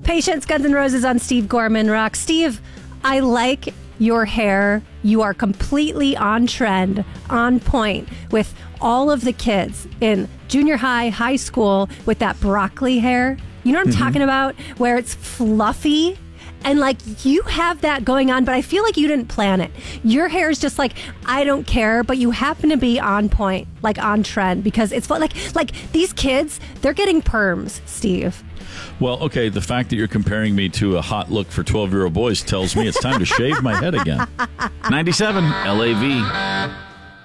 Patience, Guns N' Roses on Steve Gorman Rock. Steve, I like your hair. You are completely on trend, on point with all of the kids in junior high, high school with that broccoli hair. You know what I'm talking about? Where it's fluffy. And like you have that going on, but I feel like you didn't plan it. Your hair is just like, I don't care, but you happen to be on point, like on trend, because it's like these kids, they're getting perms, Steve. Well, okay, the fact that you're comparing me to a hot look for 12-year-old boys tells me it's time to shave my head again. 97 LAV.